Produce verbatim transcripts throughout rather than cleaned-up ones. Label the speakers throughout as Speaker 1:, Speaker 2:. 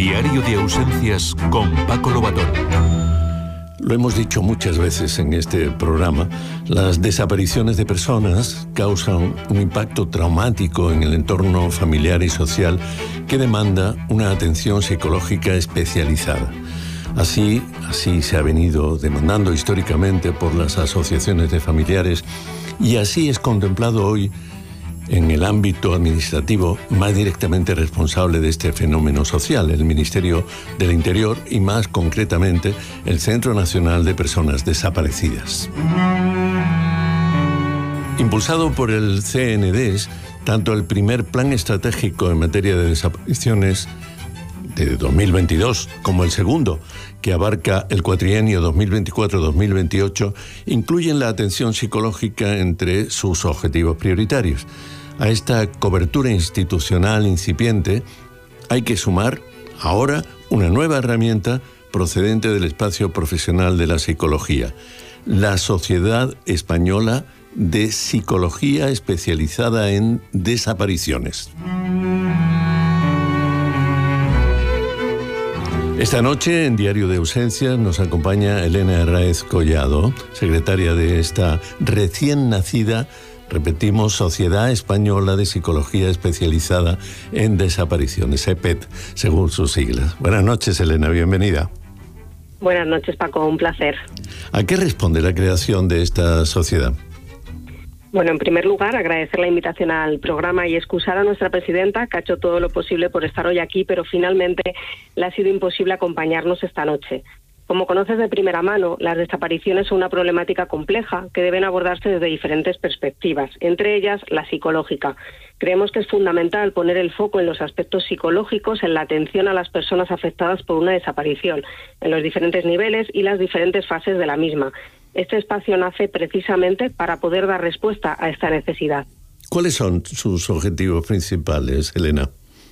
Speaker 1: Diario de ausencias con Paco Lobatón.
Speaker 2: Lo hemos dicho muchas veces en este programa, las desapariciones de personas causan un impacto traumático en el entorno familiar y social que demanda una atención psicológica especializada. Así, así se ha venido demandando históricamente por las asociaciones de familiares y así es contemplado hoy en el ámbito administrativo más directamente responsable de este fenómeno social, el Ministerio del Interior y más concretamente el Centro Nacional de Personas Desaparecidas. Impulsado por el C N D E S, tanto el primer plan estratégico en materia de desapariciones de dos mil veintidós como el segundo, que abarca el cuatrienio dos mil veinticuatro dos mil veintiocho, incluyen la atención psicológica entre sus objetivos prioritarios. A esta cobertura institucional incipiente hay que sumar ahora una nueva herramienta procedente del espacio profesional de la psicología, la Sociedad Española de Psicología Especializada en Desapariciones. Esta noche, en Diario de Ausencias, nos acompaña Elena Herráez Collado, secretaria de esta recién nacida, repetimos, Sociedad Española de Psicología Especializada en Desapariciones, E P E D, según sus siglas. Buenas noches, Elena, bienvenida.
Speaker 3: Buenas noches, Paco, un placer.
Speaker 2: ¿A qué responde la creación de esta sociedad?
Speaker 3: Bueno, en primer lugar, agradecer la invitación al programa y excusar a nuestra presidenta, que ha hecho todo lo posible por estar hoy aquí, pero finalmente le ha sido imposible acompañarnos esta noche. Como conoces de primera mano, las desapariciones son una problemática compleja que deben abordarse desde diferentes perspectivas, entre ellas la psicológica. Creemos que es fundamental poner el foco en los aspectos psicológicos en la atención a las personas afectadas por una desaparición, en los diferentes niveles y las diferentes fases de la misma. Este espacio nace precisamente para poder dar respuesta a esta necesidad.
Speaker 2: ¿Cuáles son sus objetivos principales, Elena?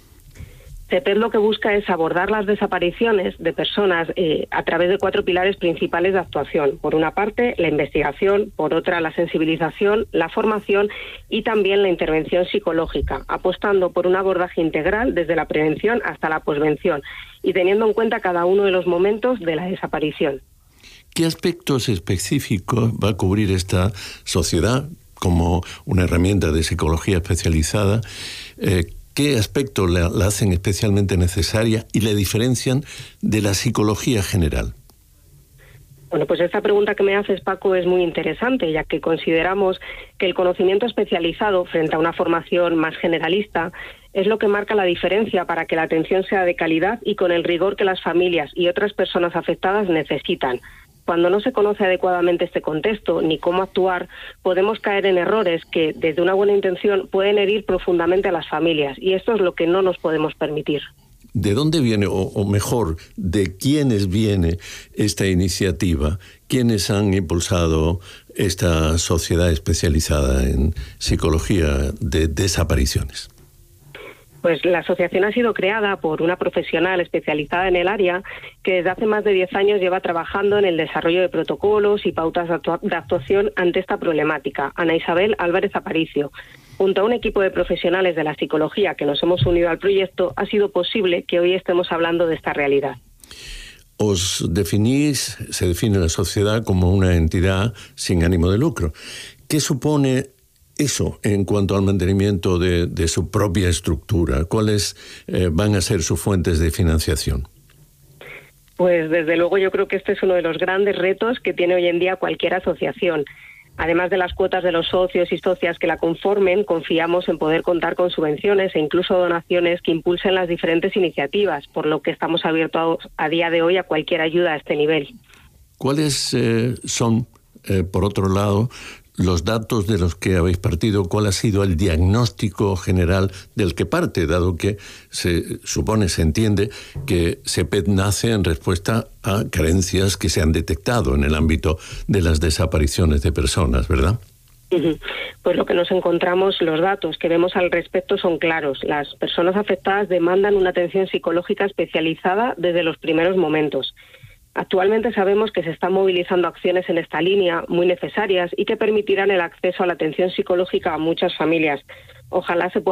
Speaker 3: C P E D lo que busca es abordar las desapariciones de personas eh, a través de cuatro pilares principales de actuación. Por una parte, la investigación, por otra, la sensibilización, la formación y también la intervención psicológica, apostando por un abordaje integral desde la prevención hasta la posvención y teniendo en cuenta cada uno de los momentos de la desaparición.
Speaker 2: ¿Qué aspectos específicos va a cubrir esta sociedad como una herramienta de psicología especializada? Eh, ¿Qué aspectos la, la hacen especialmente necesaria y la diferencian de la psicología general?
Speaker 3: Bueno, pues esta pregunta que me haces, Paco, es muy interesante, ya que consideramos que el conocimiento especializado frente a una formación más generalista es lo que marca la diferencia para que la atención sea de calidad y con el rigor que las familias y otras personas afectadas necesitan. Cuando no se conoce adecuadamente este contexto ni cómo actuar, podemos caer en errores que, desde una buena intención, pueden herir profundamente a las familias, y esto es lo que no nos podemos permitir.
Speaker 2: ¿De dónde viene, o, o mejor, de quiénes viene esta iniciativa? ¿Quiénes han impulsado esta sociedad especializada en psicología de desapariciones?
Speaker 3: Pues la asociación ha sido creada por una profesional especializada en el área que desde hace más de diez años lleva trabajando en el desarrollo de protocolos y pautas de, actua- de actuación ante esta problemática, Ana Isabel Álvarez Aparicio. Junto a un equipo de profesionales de la psicología que nos hemos unido al proyecto, ha sido posible que hoy estemos hablando de esta realidad.
Speaker 2: Os definís, se define la sociedad como una entidad sin ánimo de lucro. ¿Qué supone eso en cuanto al mantenimiento de, de su propia estructura? ¿Cuáles eh, van a ser sus fuentes de financiación?
Speaker 3: Pues desde luego yo creo que este es uno de los grandes retos que tiene hoy en día cualquier asociación. Además de las cuotas de los socios y socias que la conformen, confiamos en poder contar con subvenciones e incluso donaciones que impulsen las diferentes iniciativas, por lo que estamos abiertos a, a día de hoy a cualquier ayuda a este nivel.
Speaker 2: ¿Cuáles eh, son, eh, por otro lado, los datos de los que habéis partido? ¿Cuál ha sido el diagnóstico general del que parte, dado que se supone, se entiende que C P E D nace en respuesta a carencias que se han detectado en el ámbito de las desapariciones de personas, ¿verdad?
Speaker 3: Pues lo que nos encontramos, los datos que vemos al respecto son claros. Las personas afectadas demandan una atención psicológica especializada desde los primeros momentos. Actualmente sabemos que se están movilizando acciones en esta línea muy necesarias y que permitirán el acceso a la atención psicológica a muchas familias. Ojalá se pueda